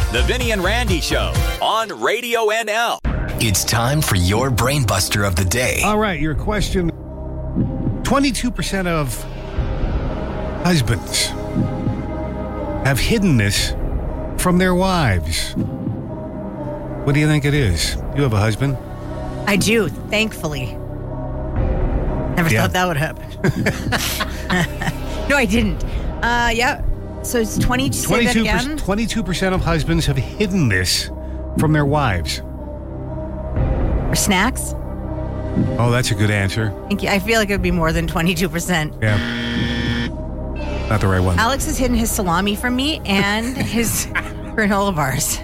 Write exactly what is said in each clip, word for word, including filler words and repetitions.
The Vinny and Randy Show on Radio N L. It's time for your brain buster of the day. All right, your question. twenty-two percent of husbands have hidden this from their wives. What do you think it is? You have a husband? I do, thankfully. Never Yeah. thought that would happen. No, I didn't. Uh, yeah. So it's twenty. Say that again. twenty-two percent of husbands have hidden this from their wives. Or snacks? Oh, that's a good answer. Thank you. I feel like it would be more than twenty-two percent. Yeah. Not the right one. Alex has hidden his salami from me and his granola bars.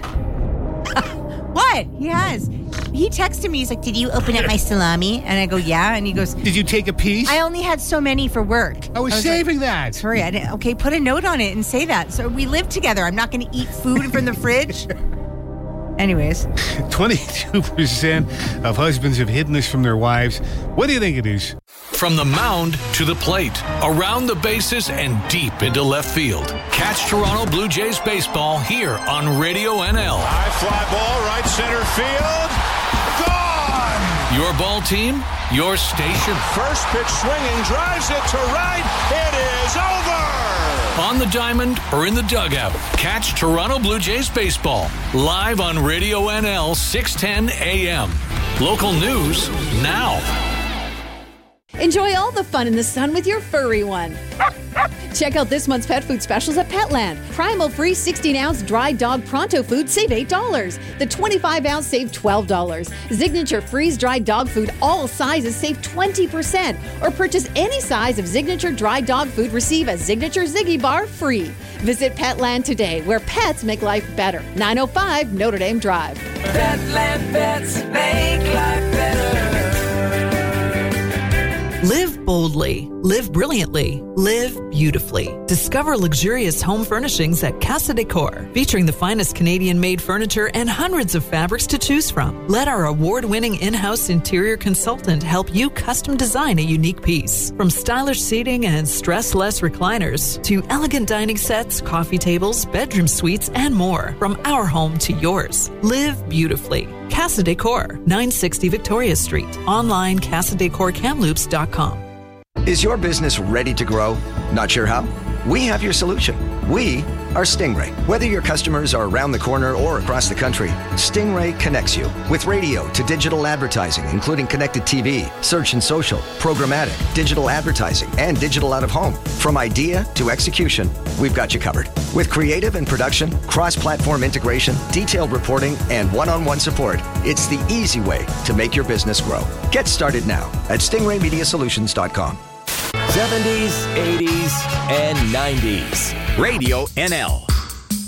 What? He has. He texted me. He's like, did you open up my salami? And I go, yeah. And he goes, Did you take a piece? I only had so many for work. I was, I was saving like, that. Sorry, I didn't. Okay, put a note on it and say that. So we live together. I'm not going to eat food from the fridge. Anyways. twenty-two percent of husbands have hidden this from their wives. What do you think it is? From the mound to the plate, around the bases, and deep into left field. Catch Toronto Blue Jays baseball here on Radio N L. High fly ball, right center field. Gone! Your ball team, your station. First pitch swinging, drives it to right. It is over! On the diamond or in the dugout, catch Toronto Blue Jays baseball live on Radio N L six ten A M. Local news now. Enjoy all the fun in the sun with your furry one. Check out this month's pet food specials at Petland. Primal Free sixteen ounce dry dog pronto food, save eight dollars. The twenty-five ounce, save twelve dollars. Signature freeze dried dog food, all sizes, save twenty percent. Or purchase any size of Signature dry dog food, receive a Signature Ziggy bar free. Visit Petland today, where pets make life better. nine oh five Notre Dame Drive. Petland pets make life better. Live boldly, live brilliantly, live beautifully. Discover luxurious home furnishings at Casa Decor, featuring the finest Canadian-made furniture and hundreds of fabrics to choose from. Let our award-winning in-house interior consultant help you custom design a unique piece. From stylish seating and stress-less recliners to elegant dining sets, coffee tables, bedroom suites, and more. From our home to yours. Live beautifully. Casa Decor, nine sixty Victoria Street. Online, casa decor kamloops dot com. Is your business ready to grow? Not sure how? We have your solution. We are Stingray. Whether your customers are around the corner or across the country, Stingray connects you with radio to digital advertising, including connected T V, search and social, programmatic, digital advertising, and digital out-of-home. From idea to execution, we've got you covered. With creative and production, cross-platform integration, detailed reporting, and one-on-one support, it's the easy way to make your business grow. Get started now at stingray media solutions dot com. seventies, eighties, and nineties. Radio N L.